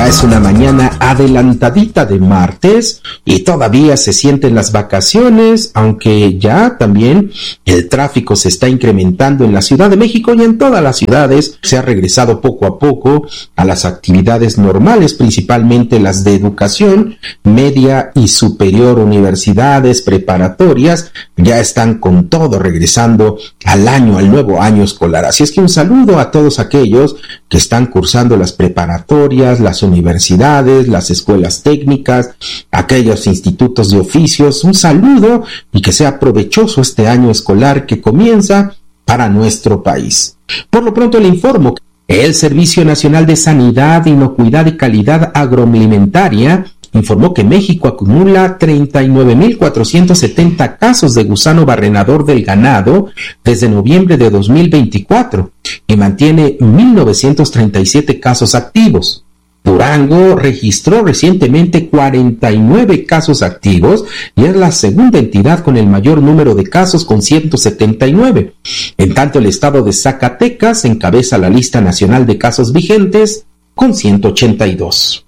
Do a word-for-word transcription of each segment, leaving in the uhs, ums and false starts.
Ya es una mañana adelantadita de martes y todavía se sienten las vacaciones, aunque ya también el tráfico se está incrementando en la Ciudad de México y en todas las ciudades. Se ha regresado poco a poco a las actividades normales, principalmente las de educación media y superior, universidades, preparatorias, ya están con todo regresando al año, al nuevo año escolar. Así es que un saludo a todos aquellos que están cursando las preparatorias, las universidades, las escuelas técnicas, aquellos institutos de oficios. Un saludo y que sea provechoso este año escolar que comienza para nuestro país. Por lo pronto le informo que el Servicio Nacional de Sanidad, Inocuidad y Calidad Agroalimentaria informó que México acumula treinta y nueve mil cuatrocientos setenta casos de gusano barrenador del ganado desde noviembre de dos mil veinticuatro y mantiene mil novecientos treinta y siete casos activos. Durango registró recientemente cuarenta y nueve casos activos y es la segunda entidad con el mayor número de casos, con ciento setenta y nueve. En tanto, el estado de Zacatecas encabeza la lista nacional de casos vigentes con ciento ochenta y dos.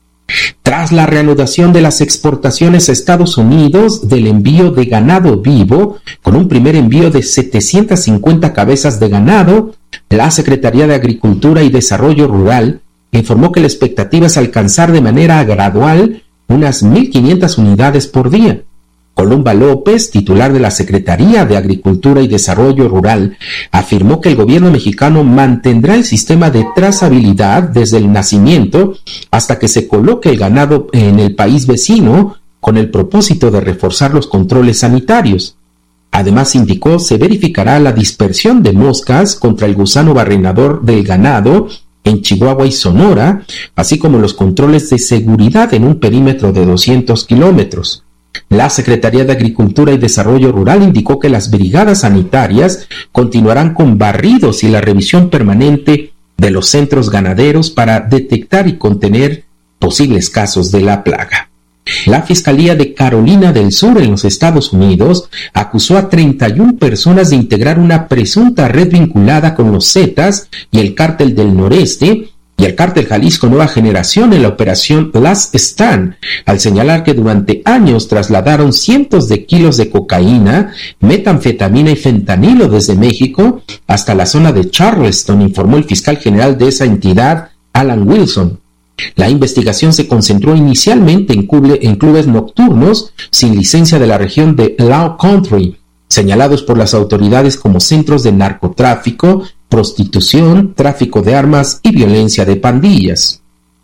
Tras la reanudación de las exportaciones a Estados Unidos del envío de ganado vivo, con un primer envío de setecientas cincuenta cabezas de ganado, la Secretaría de Agricultura y Desarrollo Rural informó que la expectativa es alcanzar de manera gradual unas mil quinientas unidades por día. Columba López, titular de la Secretaría de Agricultura y Desarrollo Rural, afirmó que el gobierno mexicano mantendrá el sistema de trazabilidad desde el nacimiento hasta que se coloque el ganado en el país vecino, con el propósito de reforzar los controles sanitarios. Además, indicó, se verificará la dispersión de moscas contra el gusano barrenador del ganado en Chihuahua y Sonora, así como los controles de seguridad en un perímetro de doscientos kilómetros. La Secretaría de Agricultura y Desarrollo Rural indicó que las brigadas sanitarias continuarán con barridos y la revisión permanente de los centros ganaderos para detectar y contener posibles casos de la plaga. La Fiscalía de Carolina del Sur en los Estados Unidos acusó a treinta y una personas de integrar una presunta red vinculada con los Zetas y el Cártel del Noreste y el Cártel Jalisco Nueva Generación en la operación Last Stand, al señalar que durante años trasladaron cientos de kilos de cocaína, metanfetamina y fentanilo desde México hasta la zona de Charleston, informó el fiscal general de esa entidad, Alan Wilson. La investigación se concentró inicialmente en, club, en clubes nocturnos sin licencia de la región de Low Country, señalados por las autoridades como centros de narcotráfico, prostitución, tráfico de armas y violencia de pandillas.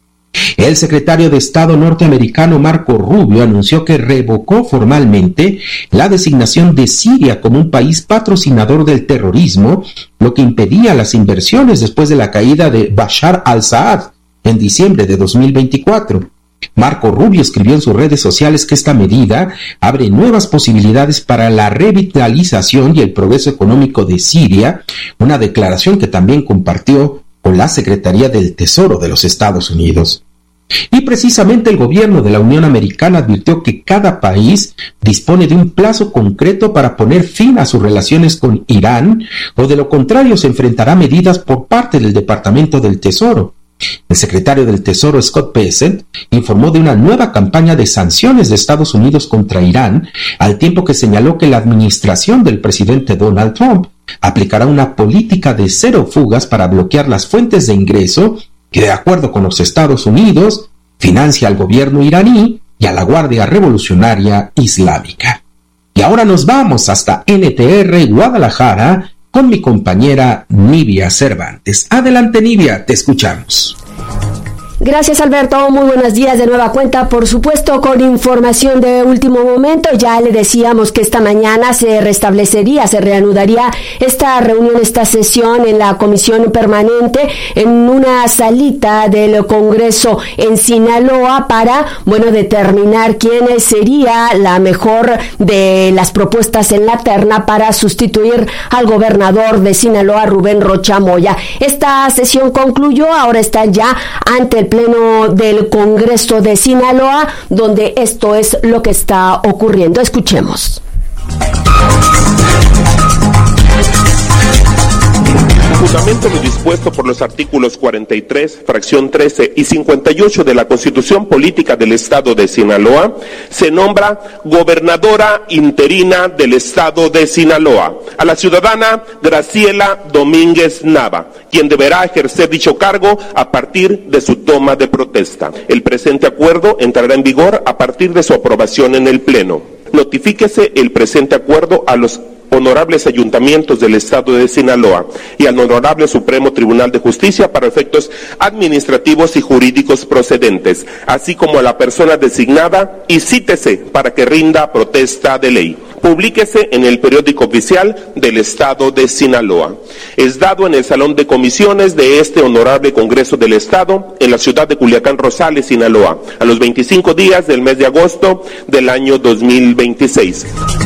El secretario de Estado norteamericano Marco Rubio anunció que revocó formalmente la designación de Siria como un país patrocinador del terrorismo, lo que impedía las inversiones después de la caída de Bashar al-Assad en diciembre de dos mil veinticuatro. Marco Rubio escribió en sus redes sociales que esta medida abre nuevas posibilidades para la revitalización y el progreso económico de Siria, una declaración que también compartió con la Secretaría del Tesoro de los Estados Unidos. Y precisamente el gobierno de la Unión Americana advirtió que cada país dispone de un plazo concreto para poner fin a sus relaciones con Irán, o de lo contrario se enfrentará a medidas por parte del Departamento del Tesoro. El secretario del Tesoro, Scott Bessent, informó de una nueva campaña de sanciones de Estados Unidos contra Irán, al tiempo que señaló que la administración del presidente Donald Trump aplicará una política de cero fugas para bloquear las fuentes de ingreso que, de acuerdo con los Estados Unidos, financia al gobierno iraní y a la Guardia Revolucionaria Islámica. Y ahora nos vamos hasta N T R Guadalajara con mi compañera Nivia Cervantes. Adelante, Nivia, te escuchamos. Gracias, Alberto. Muy buenos días de nueva cuenta, por supuesto, con información de último momento. Ya le decíamos que esta mañana se restablecería, se reanudaría esta reunión, esta sesión en la comisión permanente en una salita del Congreso en Sinaloa para, bueno, determinar quién sería la mejor de las propuestas en la terna para sustituir al gobernador de Sinaloa, Rubén Rocha Moya. Esta sesión concluyó, ahora está ya ante el Pleno del Congreso de Sinaloa, donde esto es lo que está ocurriendo. Escuchemos. fundamento lo dispuesto por los artículos cuarenta y tres, fracción trece y cincuenta y ocho de la Constitución Política del Estado de Sinaloa, se nombra gobernadora interina del Estado de Sinaloa a la ciudadana Graciela Domínguez Nava, quien deberá ejercer dicho cargo a partir de su toma de protesta. El presente acuerdo entrará en vigor a partir de su aprobación en el Pleno. Notifíquese el presente acuerdo a los honorables ayuntamientos del Estado de Sinaloa y al Honorable Supremo Tribunal de Justicia para efectos administrativos y jurídicos procedentes, así como a la persona designada, y cítese para que rinda protesta de ley. Publíquese en el periódico oficial del Estado de Sinaloa. Es dado en el Salón de Comisiones de este Honorable Congreso del Estado, en la ciudad de Culiacán, Rosales, Sinaloa, a los veinticinco días del mes de agosto del año dos mil veintiséis.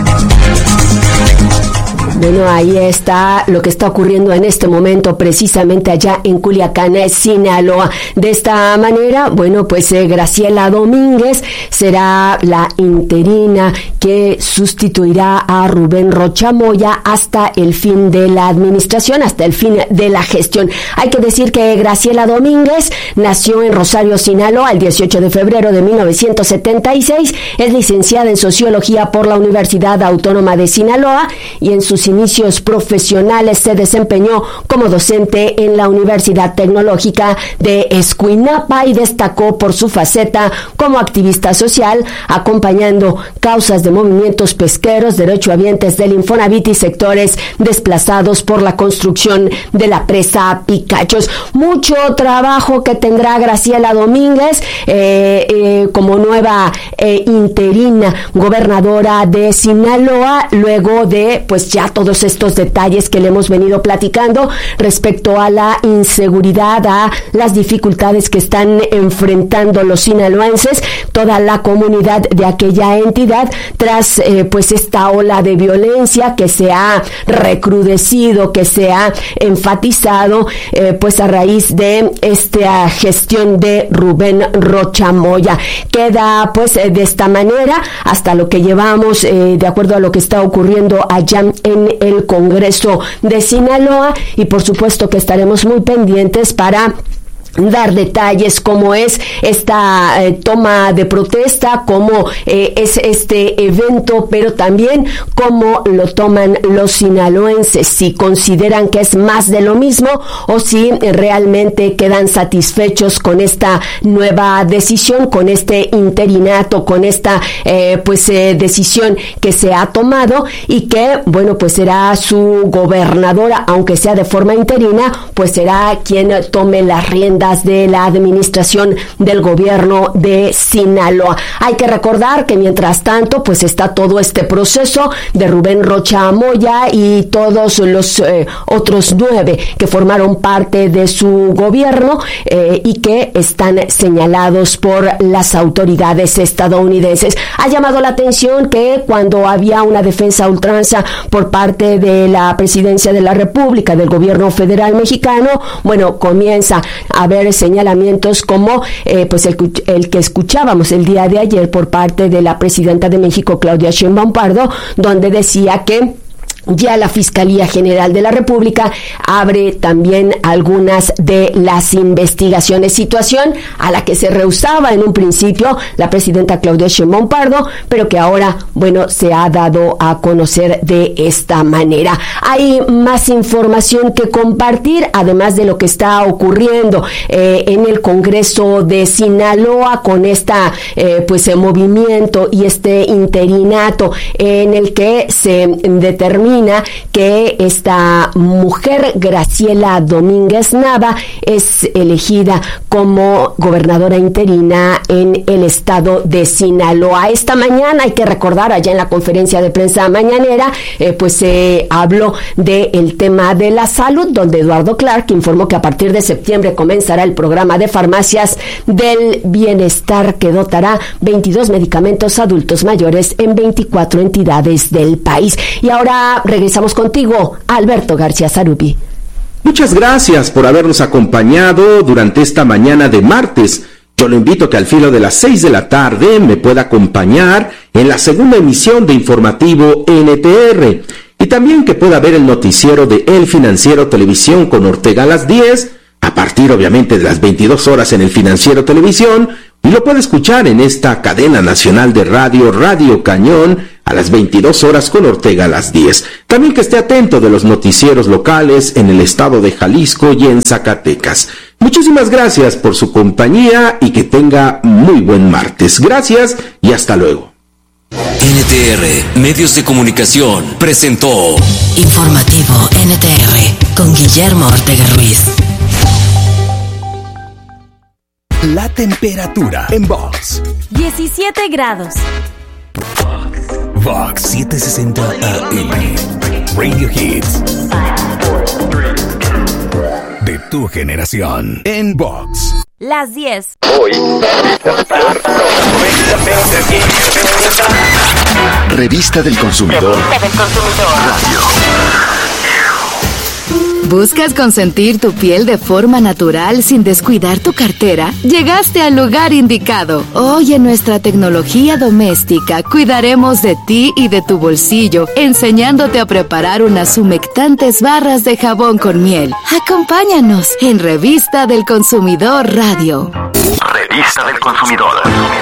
Bueno, ahí está lo que está ocurriendo en este momento precisamente allá en Culiacán, Sinaloa. De esta manera, bueno, pues eh, Graciela Domínguez será la interina que sustituirá a Rubén Rocha Moya hasta el fin de la administración, hasta el fin de la gestión. Hay que decir que Graciela Domínguez nació en Rosario, Sinaloa, el dieciocho de febrero de mil novecientos setenta y seis. Es licenciada en Sociología por la Universidad Autónoma de Sinaloa y en sus inicios profesionales se desempeñó como docente en la Universidad Tecnológica de Escuinapa y destacó por su faceta como activista social, acompañando causas de movimientos pesqueros, derechohabientes del Infonavit y sectores desplazados por la construcción de la presa Picachos. Mucho trabajo que tendrá Graciela Domínguez eh, eh, como nueva eh, interina gobernadora de Sinaloa, luego de pues ya todos estos detalles que le hemos venido platicando respecto a la inseguridad, a las dificultades que están enfrentando los sinaloenses, toda la comunidad de aquella entidad, tras eh, pues esta ola de violencia que se ha recrudecido, que se ha enfatizado, eh, pues a raíz de esta gestión de Rubén Rocha Moya. Queda pues eh, de esta manera hasta lo que llevamos, eh, de acuerdo a lo que está ocurriendo allá en el Congreso de Sinaloa, y por supuesto que estaremos muy pendientes para dar detalles cómo es esta eh, toma de protesta, cómo eh, es este evento, pero también cómo lo toman los sinaloenses, si consideran que es más de lo mismo o si eh, realmente quedan satisfechos con esta nueva decisión, con este interinato, con esta eh, pues eh, decisión que se ha tomado y que, bueno, pues será su gobernadora, aunque sea de forma interina, pues será quien tome las riendas de la administración del gobierno de Sinaloa. Hay que recordar que mientras tanto pues está todo este proceso de Rubén Rocha Moya y todos los eh, otros nueve que formaron parte de su gobierno eh, y que están señalados por las autoridades estadounidenses. Ha llamado la atención que cuando había una defensa a ultranza por parte de la presidencia de la República, del gobierno federal mexicano, bueno, comienza a haber señalamientos como eh, pues el, el que escuchábamos el día de ayer por parte de la presidenta de México, Claudia Sheinbaum Pardo, donde decía que ya la Fiscalía General de la República abre también algunas de las investigaciones, situación a la que se rehusaba en un principio la presidenta Claudia Sheinbaum Pardo, pero que ahora, bueno, se ha dado a conocer de esta manera. Hay más información que compartir, además de lo que está ocurriendo eh, en el Congreso de Sinaloa con esta eh, pues eh, movimiento y este interinato en el que se determina que esta mujer, Graciela Domínguez Nava, es elegida como gobernadora interina en el estado de Sinaloa. Esta mañana, hay que recordar, allá en la conferencia de prensa mañanera, eh, pues se eh, habló del tema de la salud, donde Eduardo Clark informó que a partir de septiembre comenzará el programa de farmacias del bienestar que dotará veintidós medicamentos a adultos mayores en veinticuatro entidades del país. Y ahora regresamos contigo, Alberto García Zarubi. Muchas gracias por habernos acompañado durante esta mañana de martes. Yo lo invito a que al filo de las seis de la tarde me pueda acompañar en la segunda emisión de Informativo N T R. y también que pueda ver el noticiero de El Financiero Televisión con Ortega a las diez, a partir obviamente de las veintidós horas en El Financiero Televisión, y lo puede escuchar en esta cadena nacional de radio, Radio Cañón, a las veintidós horas con Ortega a las diez. También que esté atento de los noticieros locales en el estado de Jalisco y en Zacatecas. Muchísimas gracias por su compañía y que tenga muy buen martes. Gracias y hasta luego. N T R, Medios de Comunicación, presentó Informativo N T R con Guillermo Ortega Ruiz. La temperatura en Vox. diecisiete grados. Vox setecientos sesenta A M. Radio Hits. De tu generación. En Vox. Las diez. Revista del Consumidor. Revista del Consumidor. Radio. ¿Buscas consentir tu piel de forma natural sin descuidar tu cartera? Llegaste al lugar indicado. Hoy en nuestra tecnología doméstica cuidaremos de ti y de tu bolsillo, enseñándote a preparar unas humectantes barras de jabón con miel. Acompáñanos en Revista del Consumidor Radio. Revista del Consumidor.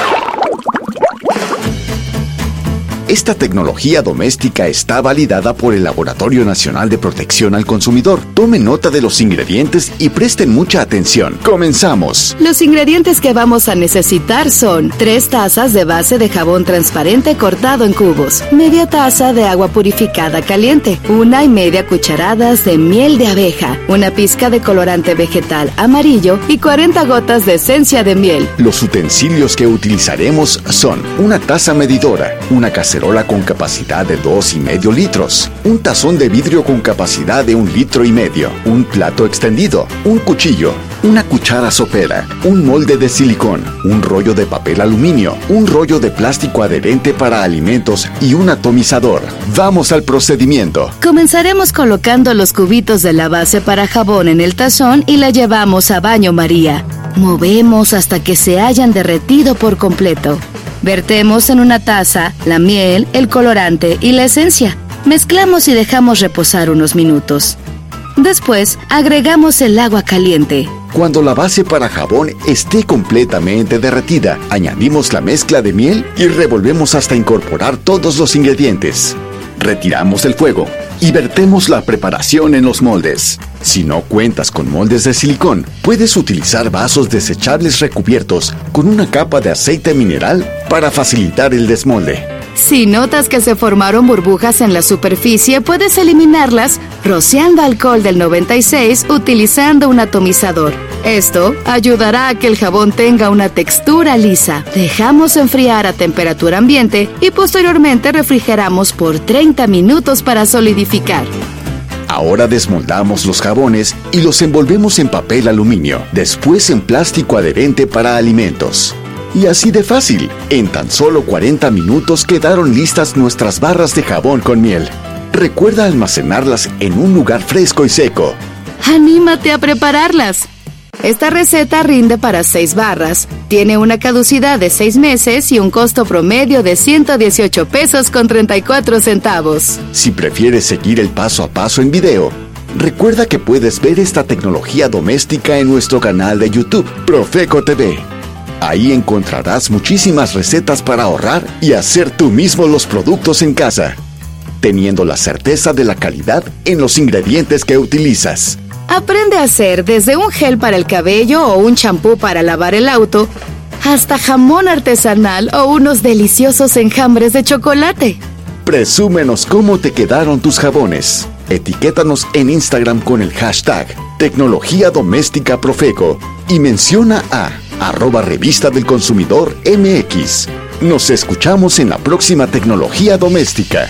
Esta tecnología doméstica está validada por el Laboratorio Nacional de Protección al Consumidor. Tomen nota de los ingredientes y presten mucha atención. ¡Comenzamos! Los ingredientes que vamos a necesitar son tres tazas de base de jabón transparente cortado en cubos, media taza de agua purificada caliente, una y media cucharadas de miel de abeja, una pizca de colorante vegetal amarillo y cuarenta gotas de esencia de miel. Los utensilios que utilizaremos son una taza medidora, una cacerola con capacidad de dos y medio litros, un tazón de vidrio con capacidad de un litro y medio, un plato extendido, un cuchillo, una cuchara sopera, un molde de silicón, un rollo de papel aluminio, un rollo de plástico adherente para alimentos y un atomizador. Vamos al procedimiento. Comenzaremos colocando los cubitos de la base para jabón en el tazón y la llevamos a baño María. Movemos hasta que se hayan derretido por completo. Vertemos en una taza la miel, el colorante y la esencia. Mezclamos y dejamos reposar unos minutos. Después, agregamos el agua caliente. Cuando la base para jabón esté completamente derretida, añadimos la mezcla de miel y revolvemos hasta incorporar todos los ingredientes. Retiramos el fuego y vertemos la preparación en los moldes. Si no cuentas con moldes de silicón, puedes utilizar vasos desechables recubiertos con una capa de aceite mineral para facilitar el desmolde. Si notas que se formaron burbujas en la superficie, puedes eliminarlas rociando alcohol del noventa y seis utilizando un atomizador. Esto ayudará a que el jabón tenga una textura lisa. Dejamos enfriar a temperatura ambiente y posteriormente refrigeramos por treinta minutos para solidificar. Ahora desmoldamos los jabones y los envolvemos en papel aluminio, después en plástico adherente para alimentos. Y así de fácil, en tan solo cuarenta minutos quedaron listas nuestras barras de jabón con miel. Recuerda almacenarlas en un lugar fresco y seco. ¡Anímate a prepararlas! Esta receta rinde para seis barras, tiene una caducidad de seis meses y un costo promedio de ciento dieciocho pesos con treinta y cuatro centavos. Si prefieres seguir el paso a paso en video, recuerda que puedes ver esta tecnología doméstica en nuestro canal de YouTube, Profeco T V. Ahí encontrarás muchísimas recetas para ahorrar y hacer tú mismo los productos en casa, teniendo la certeza de la calidad en los ingredientes que utilizas. Aprende a hacer desde un gel para el cabello o un champú para lavar el auto, hasta jamón artesanal o unos deliciosos enjambres de chocolate. Presúmenos cómo te quedaron tus jabones. Etiquétanos en Instagram con el hashtag Tecnología Doméstica Profeco y menciona a arroba Revista del Consumidor M X. Nos escuchamos en la próxima Tecnología Doméstica.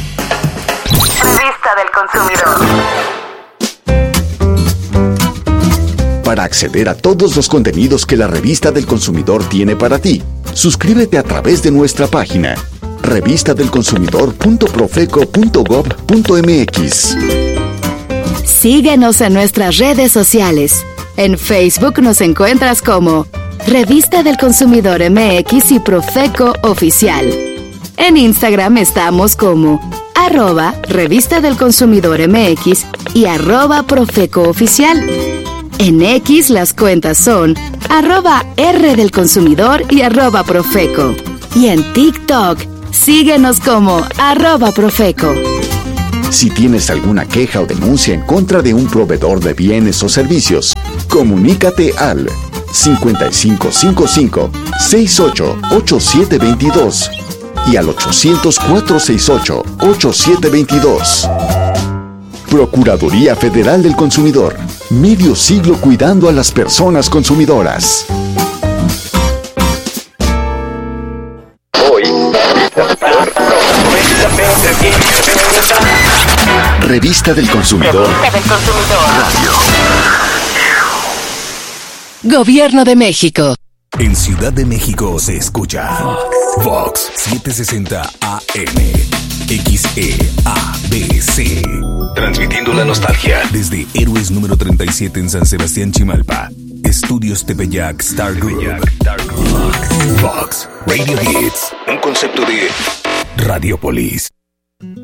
Revista del Consumidor. Para acceder a todos los contenidos que la Revista del Consumidor tiene para ti, suscríbete a través de nuestra página revista del consumidor punto profeco punto gob punto m x. Síguenos en nuestras redes sociales. En Facebook nos encuentras como Revista del Consumidor M X y Profeco Oficial. En Instagram estamos como arroba Revista del Consumidor M X y arroba Profeco Oficial. En X las cuentas son arroba R del Consumidor y arroba Profeco. Y en TikTok, síguenos como arroba Profeco. Si tienes alguna queja o denuncia en contra de un proveedor de bienes o servicios, comunícate al cincuenta y cinco cincuenta y cinco, sesenta y ocho, ochenta y siete veintidós y al ochocientos, cuatrocientos sesenta y ocho, ochenta y siete veintidós. Procuraduría Federal del Consumidor. Medio siglo cuidando a las personas consumidoras. Hoy, Revista del Consumidor. Revista del Consumidor. Radio. Gobierno de México. En Ciudad de México se escucha Vox setecientos sesenta A M, X E A B C. Transmitiendo la nostalgia desde Héroes número treinta y siete en San Sebastián, Chimalpa. Estudios Tepeyac Star Group. Vox Radio Hits, un concepto de Radiopolis.